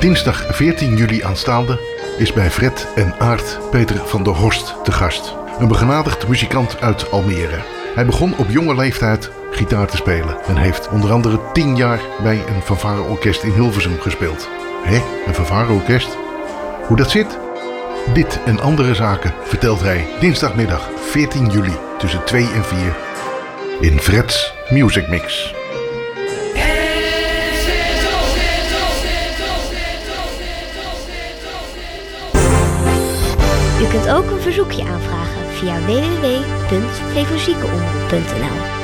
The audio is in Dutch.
dinsdag 14 juli aanstaande is bij Fred en Aart Peter van der Horst te gast. Een begenadigd muzikant uit Almere. Hij begon op jonge leeftijd gitaar te spelen en heeft onder andere 10 jaar bij een fanfareorkest in Hilversum gespeeld. Een fanfareorkest? Hoe dat zit? Dit en andere zaken vertelt hij dinsdagmiddag 14 juli tussen 2 en 4 in Fred's Music Mix. U kunt ook een verzoekje aanvragen via www.flevoziekenomroep.nl.